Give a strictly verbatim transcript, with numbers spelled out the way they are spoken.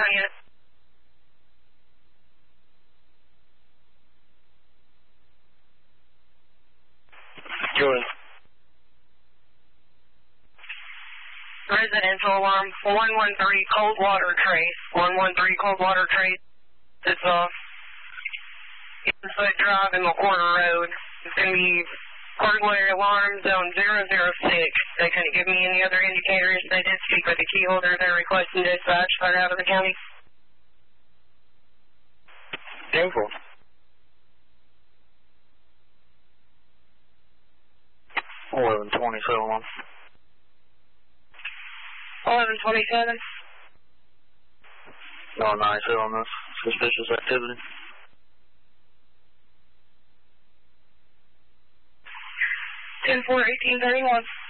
county yet. Jordan. Residential alarm, one one three cold water trace, one one three cold water trace. It's uh, Inside Drive in McWhorter Road. It's going to be burglary alarm zone zero zero six. They couldn't give me any other indicators. They did speak with the key holder. They're requesting dispatch right out of the county. Info. eleven twenty-seven. eleven twenty-seven. No, nine seven on this suspicious activity. ten four eighteen thirty-one.